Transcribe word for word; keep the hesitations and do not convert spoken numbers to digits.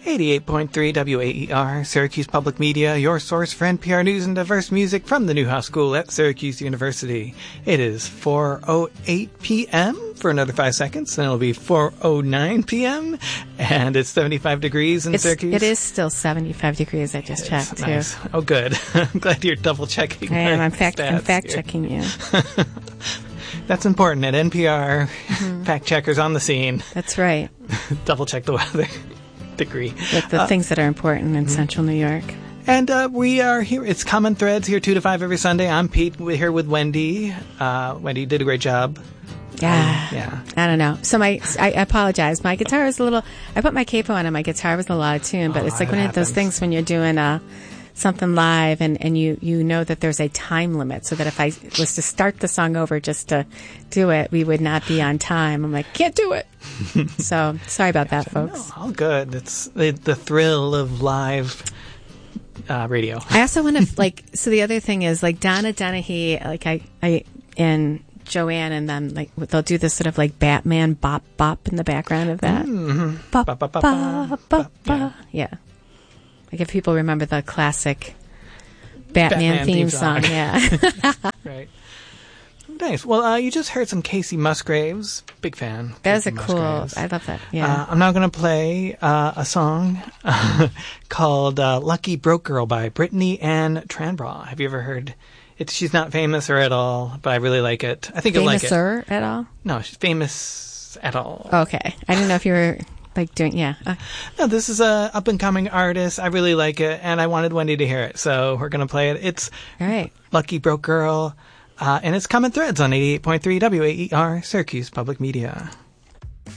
eighty-eight point three W A E R, Syracuse Public Media, your source for N P R news and diverse music from the Newhouse School at Syracuse University. It is four oh eight p.m. for another five seconds, and it'll be four oh nine p.m., and it's seventy-five degrees in it's, Syracuse. It is still seventy-five degrees, I just checked, too. Nice. Oh, good. I'm glad you're double-checking. I am. I'm, fact, I'm fact-checking you. That's important at N P R. Mm-hmm. Fact checkers on the scene. That's right. Double check the weather. Degree. With the uh, things that are important in mm-hmm. Central New York. And uh, we are here. It's Common Threads here two to five every Sunday. I'm Pete. We're here with Wendy. Uh, Wendy did a great job. Yeah. Um, yeah. I don't know. So my, I, I apologize. My guitar is a little, I put my capo on and my guitar was a lot of tune, but oh, it's like one of those things when you're doing a, something live and, and you, you know that there's a time limit, so that if I was to start the song over just to do it, we would not be on time. I'm like, can't do it. So sorry about that, folks. No, all good. It's the, the thrill of live uh, radio. I also want to, like, so the other thing is, like, Donna Dennehy, like, I, I, and Joanne and them, like, they'll do this sort of, like, Batman bop bop in the background of that. Mm-hmm. Bop, bop, bop, bop, bop, bop. Yeah. Like, if people remember the classic Batman, Batman theme, theme song. song. Yeah. Right. Nice. Well, uh, you just heard some Casey Musgraves. Big fan. That was a Casey cool. Musgraves. I love that. Yeah. Uh, I'm now going to play uh, a song called uh, "Lucky Broke Girl" by Brittany Ann Tranbraw. Have you ever heard? It's she's not famous or at all, but I really like it. I think you'll like it. Famous-er at all? No, she's famous at all. Okay, I didn't know if you were. Like doing, yeah. Uh. No, this is a up and coming artist. I really like it, and I wanted Wendy to hear it, so we're gonna play it. It's all right. Lucky Broke Girl, uh, and it's Common Threads on eighty-eight point three W A E R, Syracuse Public Media.